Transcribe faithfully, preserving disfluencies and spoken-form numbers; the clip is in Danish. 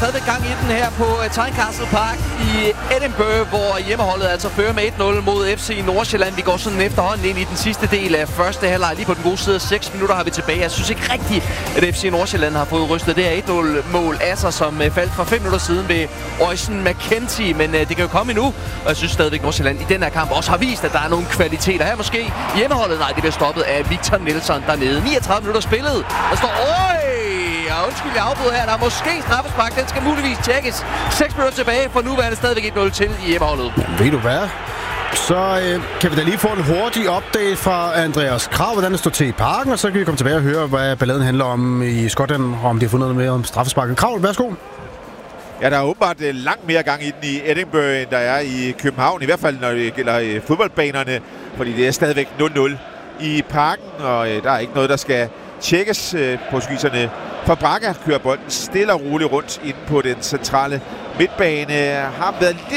stadigvæk gang i den her på Tynecastle Park i Edinburgh, hvor hjemmeholdet altså fører med et nul mod F C Nordsjælland. Vi går sådan efterhånden ind i den sidste del af første halvleg. Lige på den gode side af seks minutter har vi tilbage. Jeg synes ikke rigtigt, at F C Nordsjælland har fået rystet det her et nul-mål af sig, som faldt for fem minutter siden ved Oisin McKenzie. Men det kan jo komme endnu, og jeg synes stadigvæk, at Nordsjælland i den her kamp også har vist, at der er nogle kvaliteter her. Måske hjemmeholdet, nej, det bliver stoppet af Victor Nelson dernede. niogtredive minutter spillet. Der står, øj! Og undskyld, jeg afbryder her. Der er måske straffespark. Den skal muligvis tjekkes. seks minutter tilbage, for nu er det stadigvæk et nul til i hjemmeholdet. Ved du hvad? Så øh, kan vi da lige få en hurtig update fra Andreas Krav, hvordan det står til i parken, og så kan vi komme tilbage og høre, hvad balladen handler om i Skotland, og om de har fundet noget mere om straffesparket. Krav, værsgo. Ja, der er åbenbart langt mere gang i den i Edinburgh, end der er i København. I hvert fald, når det gælder fodboldbanerne, fordi det er stadigvæk nul nul i parken, og øh, der er ikke noget, der skal tjekkes. Øh, portugiserne for Braga kører bolden stille og roligt rundt inde på den centrale midtbane. Har været lidt